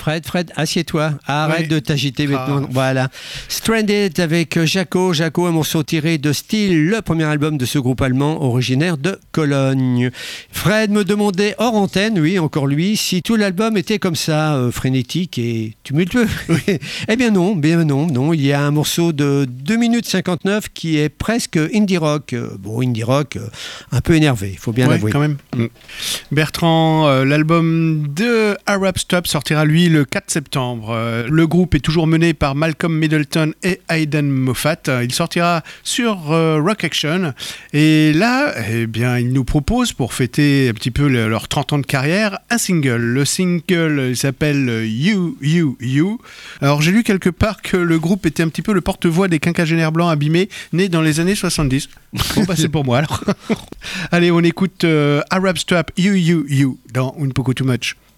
Fred, assieds-toi. Arrête de t'agiter maintenant. Voilà. Stranded avec Jaco, un morceau tiré de Steel, le premier album de ce groupe allemand originaire de Cologne. Fred me demandait hors antenne, oui, encore lui, si tout l'album était comme ça, frénétique et tumultueux. Eh bien non. Il y a un morceau de 2 minutes 59 qui est presque indie rock. Indie rock, un peu énervé, il faut bien l'avouer. Quand même. Bertrand, l'album de Arab Stop sortira lui le 4 septembre. Le groupe est toujours mené par Malcolm Middleton et Aidan Moffat. Il sortira sur Rock Action. Et là, il nous propose, pour fêter un petit peu leurs 30 ans de carrière, un single. Le single s'appelle You, You, You. Alors j'ai lu quelque part que le groupe était un petit peu le porte-voix des quinquagénaires blancs abîmés nés dans les années 70. Bon c'est pour moi alors. Allez, on écoute Arab Stop, You, You, You dans Un Poco Too Much.